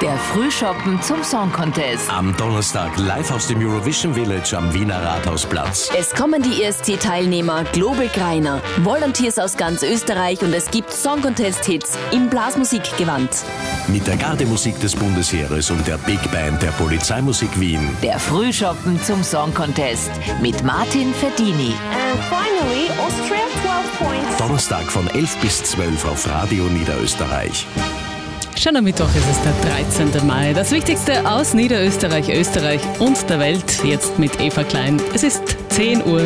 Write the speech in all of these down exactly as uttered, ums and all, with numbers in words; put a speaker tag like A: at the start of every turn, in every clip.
A: Der Frühschoppen zum Song Contest.
B: Am Donnerstag live aus dem Eurovision Village am Wiener Rathausplatz.
A: Es kommen die E S C-Teilnehmer Global Greiner, Volunteers aus ganz Österreich und es gibt Song Contest-Hits im Blasmusikgewand.
B: Mit der Gardemusik des Bundesheeres und der Big Band der Polizeimusik Wien.
A: Der Frühschoppen zum Song Contest mit Martin Ferdini.
C: And finally, Austria zwölf points.
B: Donnerstag von elf bis zwölf auf Radio Niederösterreich.
D: Schon am Mittwoch ist es der dreizehnten Mai. Das Wichtigste aus Niederösterreich, Österreich und der Welt. Jetzt mit Eva Klein. Es ist zehn Uhr.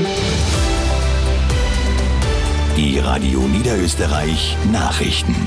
E: Die Radio Niederösterreich Nachrichten.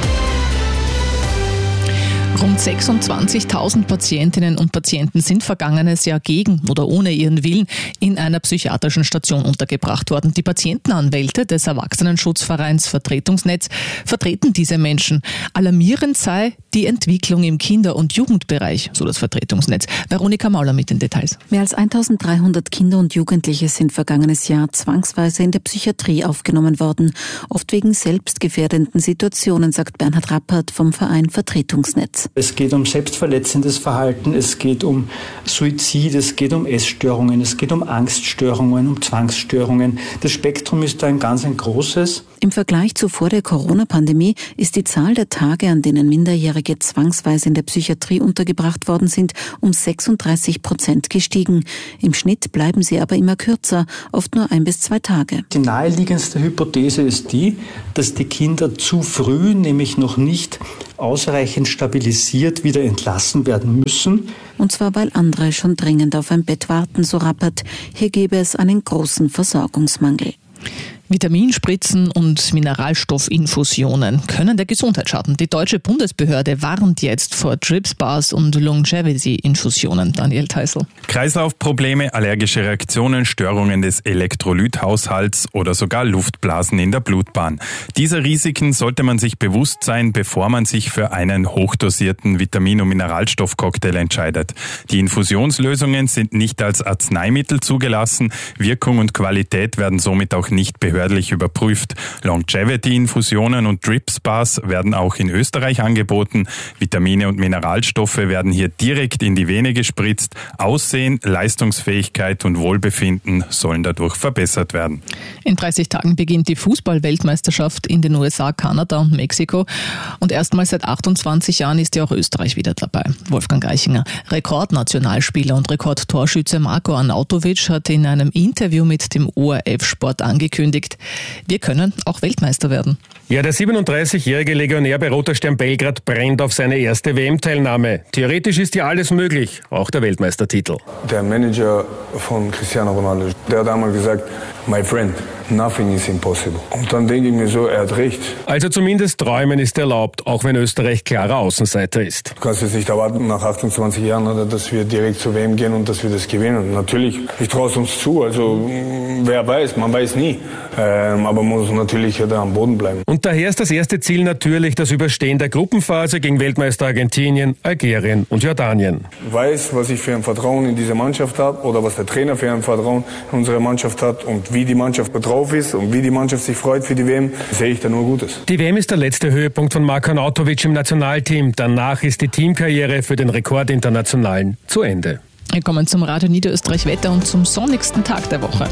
D: Rund sechsundzwanzigtausend Patientinnen und Patienten sind vergangenes Jahr gegen oder ohne ihren Willen in einer psychiatrischen Station untergebracht worden. Die Patientenanwälte des Erwachsenenschutzvereins Vertretungsnetz vertreten diese Menschen. Alarmierend sei die Entwicklung im Kinder- und Jugendbereich, so das Vertretungsnetz. Veronika Mauler mit den Details.
F: Mehr als eintausenddreihundert Kinder und Jugendliche sind vergangenes Jahr zwangsweise in der Psychiatrie aufgenommen worden. Oft wegen selbstgefährdenden Situationen, sagt Bernhard Rappert vom Verein Vertretungsnetz.
G: Es geht um selbstverletzendes Verhalten, es geht um Suizid, es geht um Essstörungen, es geht um Angststörungen, um Zwangsstörungen. Das Spektrum ist da ein ganz ein großes.
F: Im Vergleich zu vor der Corona-Pandemie ist die Zahl der Tage, an denen Minderjährige zwangsweise in der Psychiatrie untergebracht worden sind, um sechsunddreißig Prozent gestiegen. Im Schnitt bleiben sie aber immer kürzer, oft nur ein bis zwei Tage.
G: Die naheliegendste Hypothese ist die, dass die Kinder zu früh, nämlich noch nicht ausreichend stabilisiert, wieder entlassen werden müssen.
F: Und zwar, weil andere schon dringend auf ein Bett warten, so Rappert. Hier gäbe es einen großen Versorgungsmangel.
D: Vitaminspritzen und Mineralstoffinfusionen können der Gesundheit schaden. Die deutsche Bundesbehörde warnt jetzt vor Drip-Spas und Longevity-Infusionen. Daniel Teisel.
H: Kreislaufprobleme, allergische Reaktionen, Störungen des Elektrolythaushalts oder sogar Luftblasen in der Blutbahn. Dieser Risiken sollte man sich bewusst sein, bevor man sich für einen hochdosierten Vitamin- und Mineralstoffcocktail entscheidet. Die Infusionslösungen sind nicht als Arzneimittel zugelassen. Wirkung und Qualität werden somit auch nicht behördlich überprüft. Longevity-Infusionen und Drip-Spas werden auch in Österreich angeboten. Vitamine und Mineralstoffe werden hier direkt in die Vene gespritzt. Aussehen, Leistungsfähigkeit und Wohlbefinden sollen dadurch verbessert werden.
D: In dreißig Tagen beginnt die Fußball-Weltmeisterschaft in den U S A, Kanada und Mexiko. Und erstmals seit achtundzwanzig Jahren ist ja auch Österreich wieder dabei. Wolfgang Eichinger, Rekordnationalspieler und Rekordtorschütze Marko Arnautovic hat in einem Interview mit dem O R F-Sport angekündigt, wir können auch Weltmeister werden.
I: Ja, der siebenunddreißigjährige Legionär bei Roter Stern Belgrad brennt auf seine erste W M-Teilnahme. Theoretisch ist ja alles möglich, auch der Weltmeistertitel.
J: Der Manager von Cristiano Ronaldo, der hat einmal gesagt, my friend, nothing is impossible. Und dann denke ich mir so, er hat recht.
I: Also zumindest träumen ist erlaubt, auch wenn Österreich klarer Außenseiter ist.
J: Du kannst jetzt nicht erwarten, nach achtundzwanzig Jahren, oder, dass wir direkt zur W M gehen und dass wir das gewinnen. Natürlich, ich traue es uns zu, also wer weiß, man weiß nie. Ähm, aber man muss natürlich da am Boden bleiben.
I: Und daher ist das erste Ziel natürlich das Überstehen der Gruppenphase gegen Weltmeister Argentinien, Algerien und Jordanien.
J: Ich weiß, was ich für ein Vertrauen in diese Mannschaft habe oder was der Trainer für ein Vertrauen in unsere Mannschaft hat und wie die Mannschaft drauf ist und wie die Mannschaft sich freut für die W M, sehe ich da nur Gutes.
I: Die W M ist der letzte Höhepunkt von Marko Arnautovic im Nationalteam. Danach ist die Teamkarriere für den Rekordinternationalen zu Ende.
D: Wir kommen zum Radio Niederösterreich Wetter und zum sonnigsten Tag der Woche.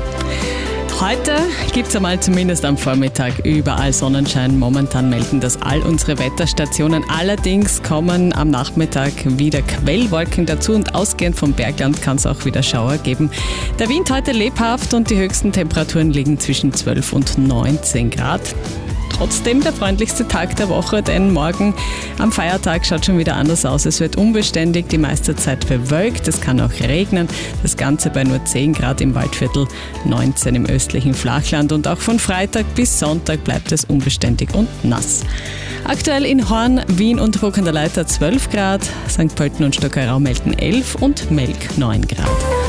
D: Heute gibt es einmal zumindest am Vormittag überall Sonnenschein. Momentan melden das all unsere Wetterstationen. Allerdings kommen am Nachmittag wieder Quellwolken dazu und ausgehend vom Bergland kann es auch wieder Schauer geben. Der Wind heute lebhaft und die höchsten Temperaturen liegen zwischen zwölf und neunzehn Grad. Trotzdem der freundlichste Tag der Woche, denn morgen am Feiertag schaut schon wieder anders aus. Es wird unbeständig, die meiste Zeit bewölkt, es kann auch regnen. Das Ganze bei nur zehn Grad im Waldviertel, neunzehn im östlichen Flachland und auch von Freitag bis Sonntag bleibt es unbeständig und nass. Aktuell in Horn, Wien und Ruck an der Leiter zwölf Grad, Sankt Pölten und Stockerau melden elf und Melk neun Grad.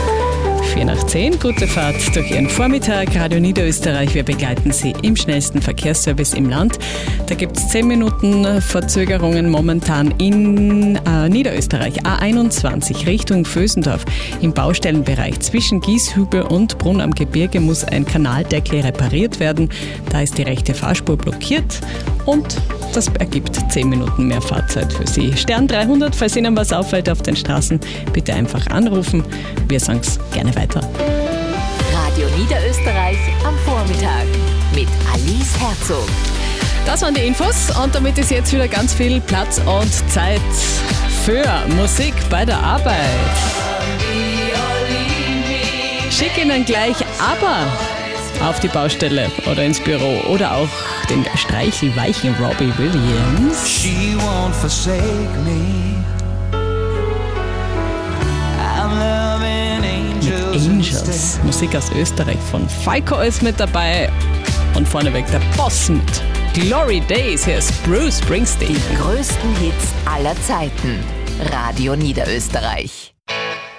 D: vier nach zehn, gute Fahrt durch Ihren Vormittag. Radio Niederösterreich, wir begleiten Sie im schnellsten Verkehrsservice im Land. Da gibt es zehn Minuten Verzögerungen momentan in äh, Niederösterreich. A einundzwanzig Richtung Vösendorf. Im Baustellenbereich zwischen Gieshübel und Brunn am Gebirge muss ein Kanaldeckel repariert werden. Da ist die rechte Fahrspur blockiert. Und Das ergibt zehn Minuten mehr Fahrzeit für Sie. Stern dreihundert, falls Ihnen was auffällt auf den Straßen, bitte einfach anrufen. Wir sagen es gerne weiter.
A: Radio Niederösterreich am Vormittag mit Alice Herzog.
D: Das waren die Infos und damit ist jetzt wieder ganz viel Platz und Zeit für Musik bei der Arbeit. Schick Ihnen gleich aber auf die Baustelle oder ins Büro oder auch den streichelweichen Robbie Williams.
K: She won't forsake me. I'm loving angels.
D: Angels, Musik aus Österreich von Falco ist mit dabei und vorneweg der Boss mit Glory Days. Hier ist Bruce Springsteen.
A: Die größten Hits aller Zeiten. Radio Niederösterreich.